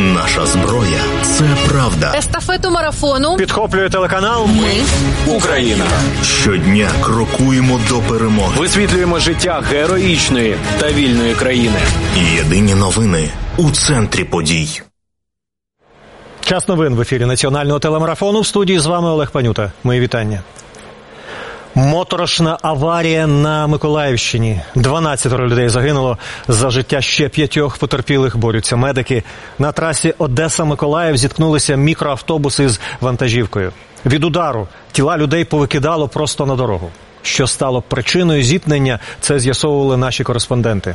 Наша зброя – це правда. Естафету марафону підхоплює телеканал «Ми Україна». Щодня крокуємо до перемоги. Висвітлюємо життя героїчної та вільної країни. Єдині новини у центрі подій. Час новин в ефірі національного телемарафону. В студії з вами Олег Панюта. Мої вітання. Моторошна аварія на Миколаївщині. 12 людей загинуло. За життя ще 5 потерпілих борються медики. На трасі Одеса-Миколаїв зіткнулися мікроавтобуси з вантажівкою. Від удару тіла людей повикидало просто на дорогу. Що стало причиною зіткнення, це з'ясовували наші кореспонденти.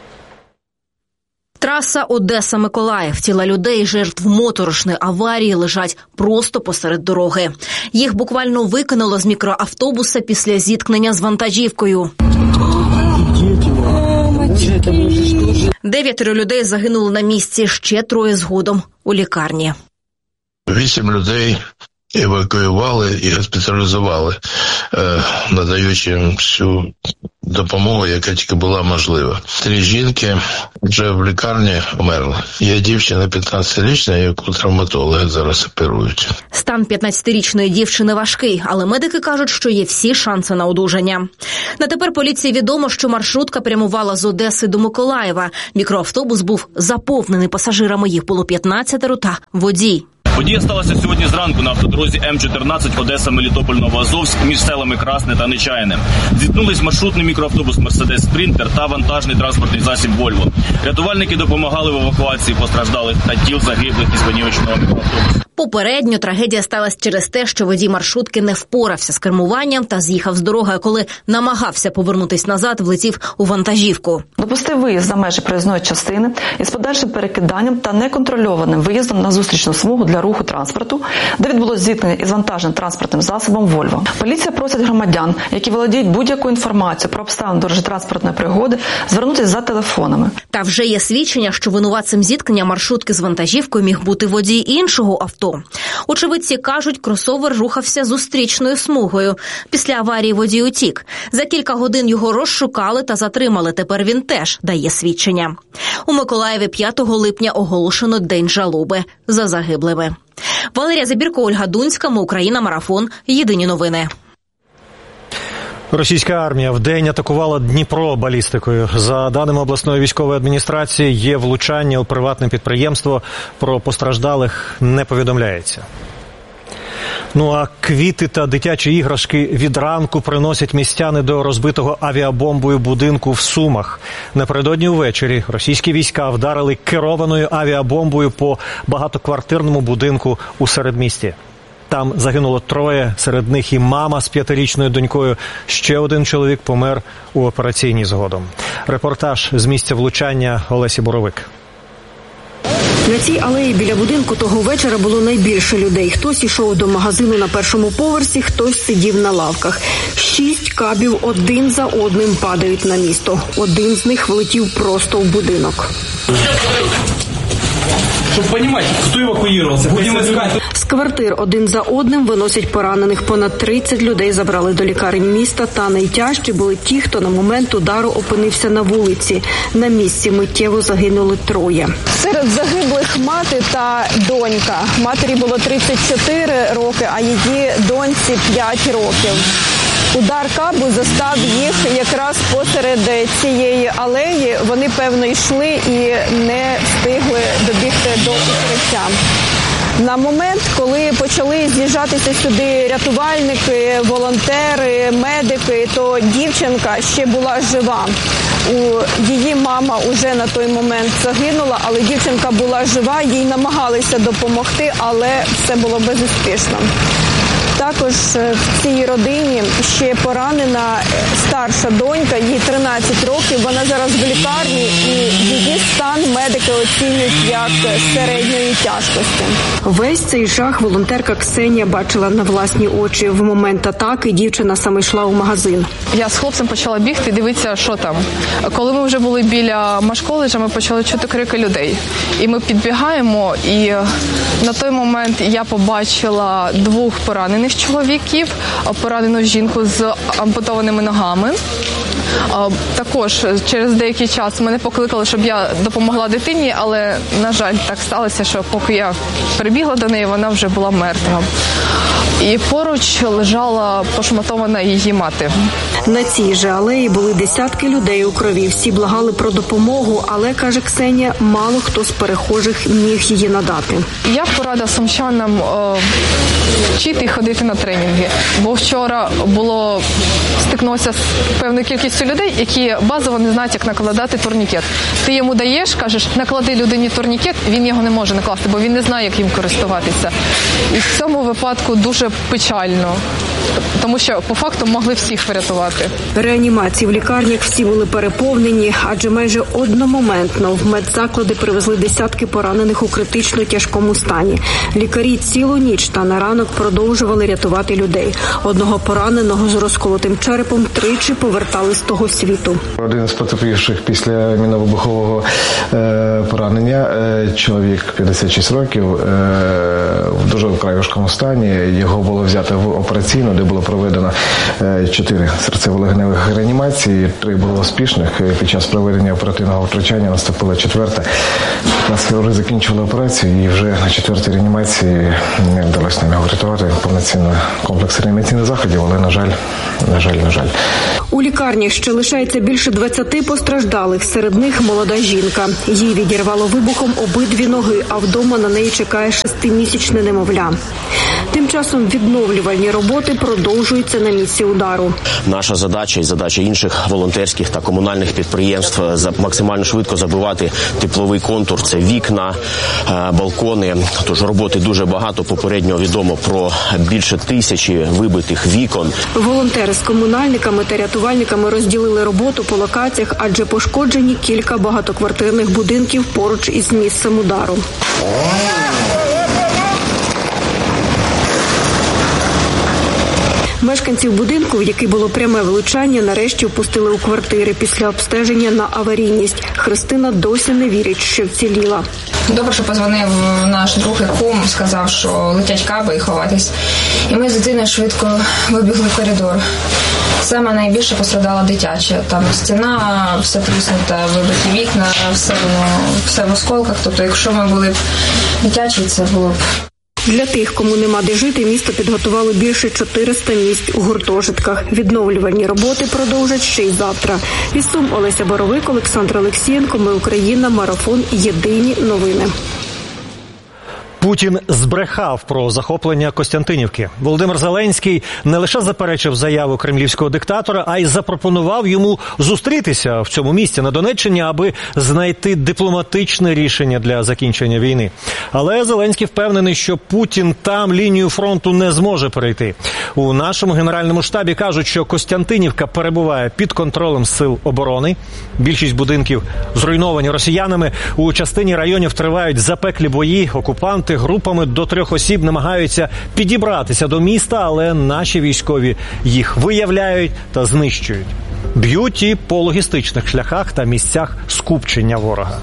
Траса Одеса-Миколаїв. Тіла людей, жертв моторошної аварії, лежать просто посеред дороги. Їх буквально викинуло з мікроавтобуса після зіткнення з вантажівкою. 9 людей загинули на місці, ще 3 згодом у лікарні. 8 людей евакуювали і госпіталізували, надаючи їм всю допомогу, яка тільки була можлива. 3 жінки вже в лікарні померли. Є дівчина 15-річна, яку травматологи зараз оперують. Стан 15-річної дівчини важкий, але медики кажуть, що є всі шанси на одужання. На тепер поліції відомо, що маршрутка прямувала з Одеси до Миколаєва. Мікроавтобус був заповнений пасажирами, їх було 15 та водій. Подія сталася сьогодні зранку на автодорозі М14 Одеса-Мелітополь-Новоазовськ між селами Красне та Нечаяне. Зіткнулись маршрутний мікроавтобус «Мерседес Спринтер» та вантажний транспортний засіб «Вольво». Рятувальники допомагали в евакуації постраждалих та тіл загиблих із понівеченого мікроавтобусу. Попередньо трагедія сталася через те, що водій маршрутки не впорався з кермуванням та з'їхав з дороги, а коли намагався повернутись назад, влетів у вантажівку. Допустив виїзд за межі проїзної частини із подальшим перекиданням та неконтрольованим виїздом на зустрічну смугу для руху транспорту, де відбулось зіткнення із вантажним транспортним засобом «Вольво». Поліція просить громадян, які володіють будь-якою інформацією про обставини дорожньо-транспортної пригоди, звернутися за телефонами. Та вже є свідчення, що винуватцем зіткнення маршрутки з вантажівкою міг бути водій іншого авто. Очевидці кажуть, кросовер рухався зустрічною смугою. Після аварії водій утік. За кілька годин його розшукали та затримали. Тепер він теж дає свідчення. У Миколаєві 5 липня оголошено День жалоби за загиблими. Валерія Забірко, Ольга Дунська, Ми Україна, Марафон. Єдині новини. Російська армія вдень атакувала Дніпро балістикою. За даними обласної військової адміністрації, є влучання у приватне підприємство. Про постраждалих не повідомляється. Ну а квіти та дитячі іграшки від ранку приносять містяни до розбитого авіабомбою будинку в Сумах. Напередодні увечері російські війська вдарили керованою авіабомбою по багатоквартирному будинку у середмісті. Там загинуло 3, серед них і мама з 5-річною донькою. Ще 1 чоловік помер у операційній згодом. Репортаж з місця влучання Олесі Боровик. На цій алеї біля будинку того вечора було найбільше людей. Хтось йшов до магазину на першому поверсі, хтось сидів на лавках. 6 кабів один за одним падають на місто. Один з них влетів просто в будинок. Щоб розуміти, хто евакуювався. З квартир один за одним виносять поранених. Понад 30 людей забрали до лікарень міста, та найтяжчі були ті, хто на момент удару опинився на вулиці. На місці миттєво загинули 3. Серед загиблих мати та донька. Матері було 34 роки, а її доньці 5 років. Удар кабу застав їх якраз посеред цієї алеї. Вони, певно, йшли і не встигли добігти до укриття. На момент, коли почали з'їжджатися сюди рятувальники, волонтери, медики, то дівчинка ще була жива. Її мама уже на той момент загинула, але дівчинка була жива, їй намагалися допомогти, але все було безуспішно. Також в цій родині ще поранена старша донька, їй 13 років, вона зараз в лікарні і її стан медики оцінюють як середньої тяжкості. Весь цей жах волонтерка Ксенія бачила на власні очі. В момент атаки дівчина саме йшла у магазин. Я з хлопцем почала бігти, дивитися, що там. Коли ми вже були біля Машколеджа, ми почали чути крики людей. І ми підбігаємо, і на той момент я побачила 2 поранених цивільних чоловіків, поранену жінку з ампутованими ногами. Також через деякий час мене покликали, щоб я допомогла дитині, але, на жаль, так сталося, що поки я прибігла до неї, вона вже була мертва. І поруч лежала пошматована її мати. На цій же алеї були десятки людей у крові. Всі благали про допомогу, але, каже Ксенія, мало хто з перехожих міг її надати. Я б порадила сумчанам вчити і ходити на тренінги. Бо вчора стикнулося з певною кількістю людей, які базово не знають, як накладати турнікет. Ти йому даєш, кажеш, наклади людині турнікет, він його не може накласти, бо він не знає, як їм користуватися. І в цьому випадку дуже печально, тому що по факту могли всіх врятувати. Реанімації в лікарнях всі були переповнені, адже майже одномоментно в медзаклади привезли десятки поранених у критично тяжкому стані. Лікарі цілу ніч та на ранок продовжували рятувати людей. Одного пораненого з розколотим черепом тричі повертали з того світу. Один з потерпівших після мінно-вибухового поранення, чоловік 56 років, в дуже вкрай важкому стані. Його було взято в операційну, де було проведено 4 серцево-легеневих реанімації, 3 було успішних. Під час проведення оперативного втручання наступила 4-та. Нас вже закінчили операцію і вже на 4-й реанімації не вдалося нам його врятувати. Повноцінний комплекс реанімаційних заходів, але, на жаль. У лікарнях ще лишається більше 20 постраждалих. Серед них молода жінка. Їй відірвало вибухом обидві ноги, а вдома на неї чекає 6-місячне немовля. Тим часом відновлювальні роботи продовжуються на місці удару. Наша задача і задача інших волонтерських та комунальних підприємств максимально швидко забивати тепловий контур. Це вікна, балкони. Тож роботи дуже багато. Попередньо відомо про більше 1000 вибитих вікон. Волонтери з комунальниками та рятувальниками розділили роботу по локаціях, адже пошкоджені кілька багатоквартирних будинків поруч із місцем удару. Мешканців будинку, в який було пряме влучання, нарешті впустили у квартири після обстеження на аварійність. Христина досі не вірить, що вціліла. Добре, що подзвонив наш друг і кум, сказав, що летять каби і ховатись. І ми з дитиною швидко вибігли в коридор. Саме найбільше пострадала дитяча. Там стіна, все тріснута, вибиті вікна, все в осколках. Тобто, якщо ми були б дитячі, це було б... Для тих, кому нема де жити, місто підготувало більше 400 місць у гуртожитках. Відновлювальні роботи продовжать ще й завтра. Із Сум Олеся Боровик, Олександр Олексієнко. Ми Україна. Марафон. Єдині новини. Путін збрехав про захоплення Костянтинівки. Володимир Зеленський не лише заперечив заяву кремлівського диктатора, а й запропонував йому зустрітися в цьому місті на Донеччині, аби знайти дипломатичне рішення для закінчення війни. Але Зеленський впевнений, що Путін там лінію фронту не зможе перейти. У нашому генеральному штабі кажуть, що Костянтинівка перебуває під контролем сил оборони. Більшість будинків зруйновані росіянами. У частині районів тривають запеклі бої. Окупанти групами до 3 осіб намагаються підібратися до міста, але наші військові їх виявляють та знищують. Б'ють і по логістичних шляхах та місцях скупчення ворога.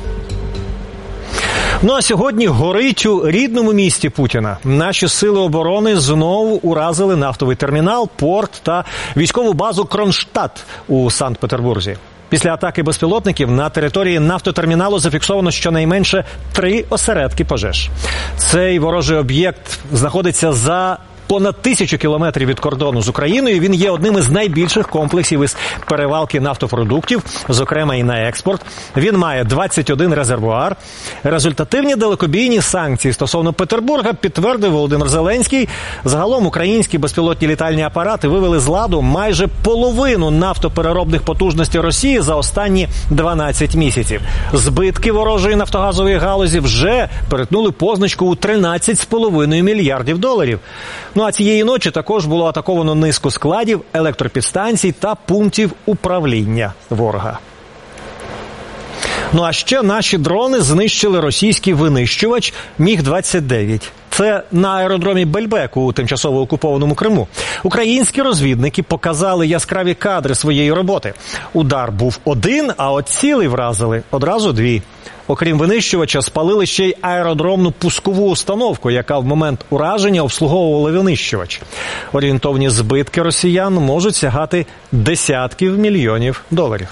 Ну а сьогодні горить у рідному місті Путіна. Наші сили оборони знову уразили нафтовий термінал, порт та військову базу Кронштадт у Санкт-Петербурзі. Після атаки безпілотників на території нафтотерміналу зафіксовано щонайменше 3 осередки пожеж. Цей ворожий об'єкт знаходиться за понад 1000 кілометрів від кордону з Україною. Він є одним із найбільших комплексів із перевалки нафтопродуктів, зокрема і на експорт. Він має 21 резервуар. Результативні далекобійні санкції стосовно Петербурга підтвердив Володимир Зеленський. Загалом українські безпілотні літальні апарати вивели з ладу майже половину нафтопереробних потужностей Росії за останні 12 місяців. Збитки ворожої нафтогазової галузі вже перетнули позначку у $13,5 мільярдів. Ну а цієї ночі також було атаковано низку складів, електропідстанцій та пунктів управління ворога. Ну а ще наші дрони знищили російський винищувач Міг-29. Це на аеродромі Бельбек у тимчасово окупованому Криму. Українські розвідники показали яскраві кадри своєї роботи. Удар був один, а от цілей вразили одразу 2. Окрім винищувача, спалили ще й аеродромну пускову установку, яка в момент ураження обслуговувала винищувач. Орієнтовні збитки росіян можуть сягати десятків мільйонів доларів.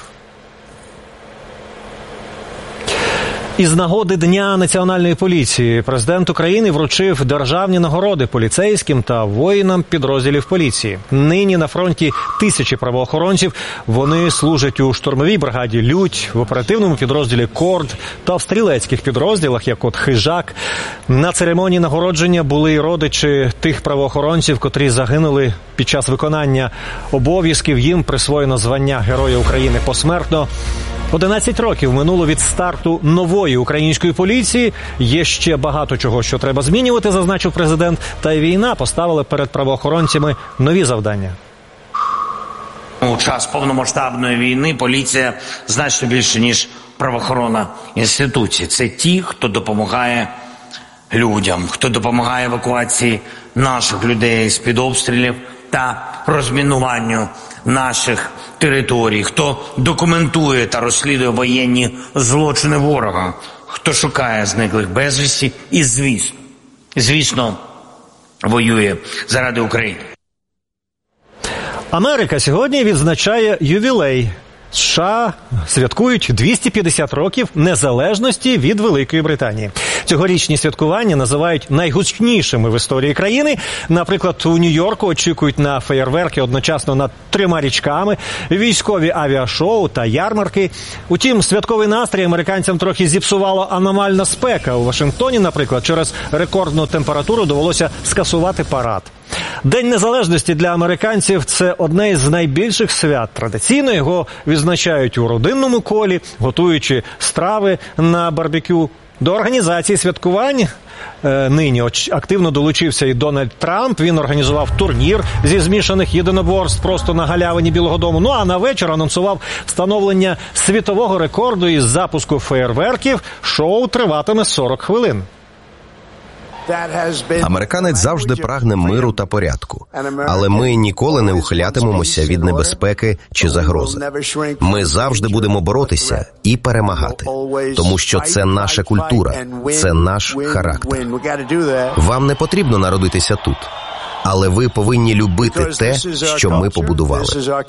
Із нагоди Дня Національної поліції президент України вручив державні нагороди поліцейським та воїнам підрозділів поліції. Нині на фронті тисячі правоохоронців. Вони служать у штурмовій бригаді «Людь», в оперативному підрозділі «Корд» та в стрілецьких підрозділах, як от «Хижак». На церемонії нагородження були й родичі тих правоохоронців, котрі загинули під час виконання обов'язків. Їм присвоєно звання Героя України посмертно. 11 років минуло від старту нової української поліції. Є ще багато чого, що треба змінювати, зазначив президент. Та й війна поставила перед правоохоронцями нові завдання. У час повномасштабної війни поліція значно більше, ніж правоохоронна інституція. Це ті, хто допомагає людям, хто допомагає евакуації наших людей з-під обстрілів та розмінуванню наших територій, хто документує та розслідує воєнні злочини ворога, хто шукає зниклих безвісті і, звісно, воює заради України. Америка сьогодні відзначає ювілей. США святкують 250 років незалежності від Великої Британії. Цьогорічні святкування називають найгучнішими в історії країни. Наприклад, у Нью-Йорку очікують на феєрверки одночасно над 3 річками, військові авіашоу та ярмарки. Утім, святковий настрій американцям трохи зіпсувала аномальна спека. У Вашингтоні, наприклад, через рекордну температуру довелося скасувати парад. День Незалежності для американців – це одне із найбільших свят. Традиційно його відзначають у родинному колі, готуючи страви на барбекю. До організації святкувань нині активно долучився і Дональд Трамп. Він організував турнір зі змішаних єдиноборств просто на галявині Білого дому. Ну а на вечір анонсував встановлення світового рекорду із запуску феєрверків. Шоу триватиме 40 хвилин. Американець завжди прагне миру та порядку, але ми ніколи не ухилятимемося від небезпеки чи загрози. Ми завжди будемо боротися і перемагати, тому що це наша культура, це наш характер. Вам не потрібно народитися тут, але ви повинні любити те, що ми побудували.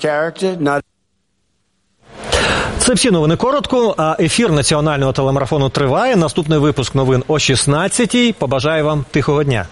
Це всі новини коротко, а ефір національного телемарафону триває. Наступний випуск новин о 16-й. Побажаю вам тихого дня.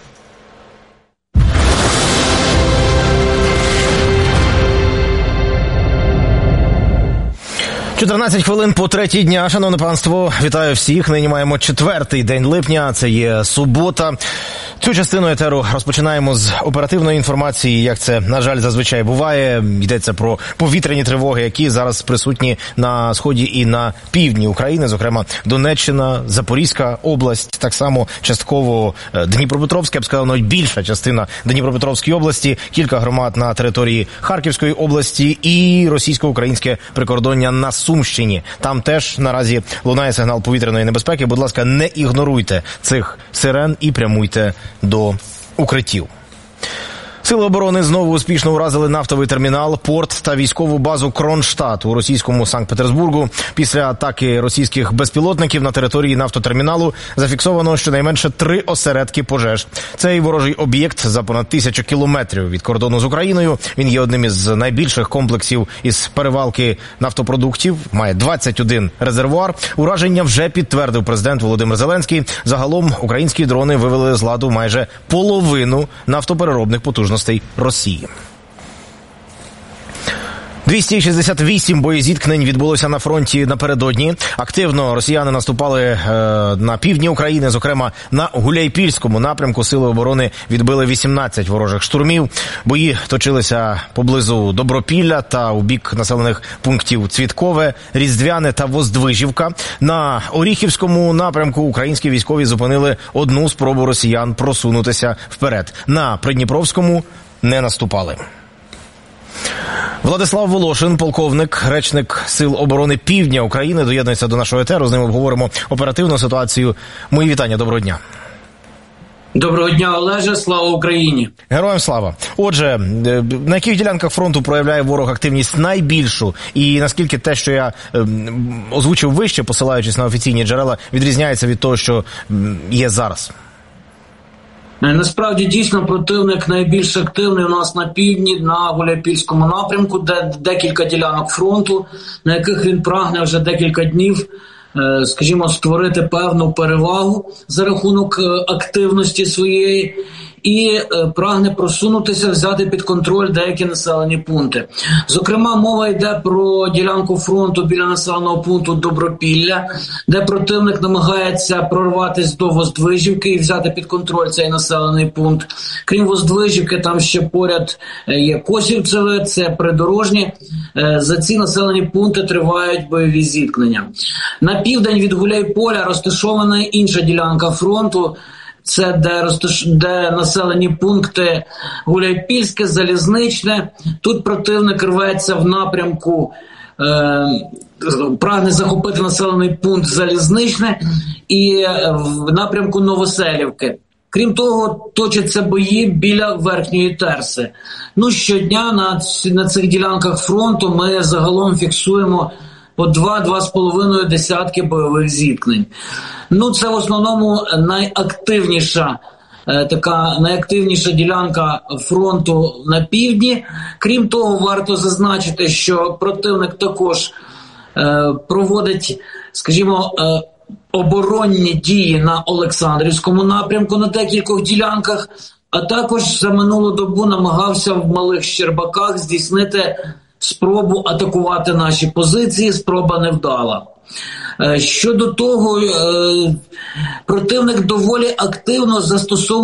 14 хвилин по 3 дня, шановне панство, вітаю всіх. Нині маємо 4-й день липня, це є субота. Цю частину етеру розпочинаємо з оперативної інформації, як це, на жаль, зазвичай буває. Йдеться про повітряні тривоги, які зараз присутні на сході і на півдні України, зокрема Донеччина, Запорізька область, так само частково Дніпропетровська, я б сказав, навіть більша частина Дніпропетровської області, кілька громад на території Харківської області і російсько-українське прикордоння на Сумщині. Там теж наразі лунає сигнал повітряної небезпеки. Будь ласка, не ігноруйте цих сирен і прямуйте до укриттів. Сили оборони знову успішно уразили нафтовий термінал, порт та військову базу Кронштадт у російському Санкт-Петербургу. Після атаки російських безпілотників на території нафтотерміналу зафіксовано щонайменше 3 осередки пожеж. Цей ворожий об'єкт за понад 1000 кілометрів від кордону з Україною. Він є одним із найбільших комплексів із перевалки нафтопродуктів. Має 21 резервуар. Ураження вже підтвердив президент Володимир Зеленський. Загалом українські дрони вивели з ладу майже половину нафтопереробних потужностей Росії. 268 боєзіткнень відбулося на фронті напередодні. Активно росіяни наступали на півдні України, зокрема на Гуляйпільському напрямку. Сили оборони відбили 18 ворожих штурмів. Бої точилися поблизу Добропілля та у бік населених пунктів Цвіткове, Різдвяне та Воздвижівка. На Оріхівському напрямку українські військові зупинили одну спробу росіян просунутися вперед. На Придніпровському не наступали. Владислав Волошин, полковник, речник Сил оборони Півдня України, доєднується до нашого етеру. З ним обговоримо оперативну ситуацію. Мої вітання, доброго дня. Доброго дня, Олеже, слава Україні! Героям слава! Отже, на яких ділянках фронту проявляє ворог активність найбільшу? І наскільки те, що я озвучив вище, посилаючись на офіційні джерела, відрізняється від того, що є зараз? Насправді, дійсно, противник найбільш активний у нас на півдні, на Гуляйпільському напрямку, де декілька ділянок фронту, на яких він прагне вже декілька днів, скажімо, створити певну перевагу за рахунок активності своєї і прагне просунутися, взяти під контроль деякі населені пункти. Зокрема, мова йде про ділянку фронту біля населеного пункту Добропілля, де противник намагається прорватися до Воздвижівки і взяти під контроль цей населений пункт. Крім Воздвижівки, там ще поряд є Косівцеве, це придорожні. За ці населені пункти тривають бойові зіткнення. На південь від Гуляйполя розташована інша ділянка фронту. Це де населені пункти Гуляйпільське, Залізничне. Тут противник рветься в напрямку, прагне захопити населений пункт Залізничне і в напрямку Новоселівки. Крім того, точаться бої біля Верхньої Терси. Щодня на цих ділянках фронту ми загалом фіксуємо по 2-2,5 десятки бойових зіткнень. Це в основному найактивніша ділянка фронту на півдні. Крім того, варто зазначити, що противник також проводить, скажімо, оборонні дії на Олександрівському напрямку на декількох ділянках, а також за минулу добу намагався в Малих Щербаках здійснити спробу атакувати наші позиції, спроба невдала. Щодо того, противник доволі активно застосовує